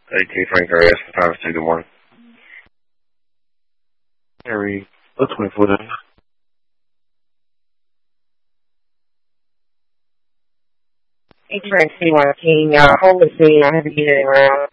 AK Frank RS, Times 2, good morning. Harry, 24 days. Hey, Frank, C1 King, hold the scene. I have to get it around.